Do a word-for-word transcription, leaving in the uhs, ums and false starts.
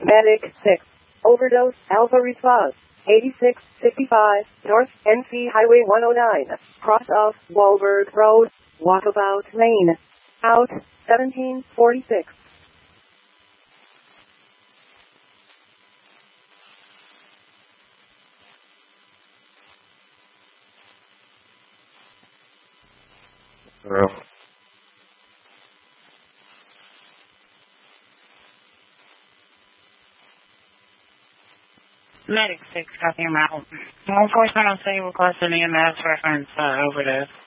Medic six. Overdose. Alpha response. eighty-six fifty-five North N C Highway one oh nine. Cross of Walberg Road. Walkabout Lane. Out. seventeen forty-six. Hello. Medic six, copy him out. Law enforcement on scene requesting E M S reference uh, overdose.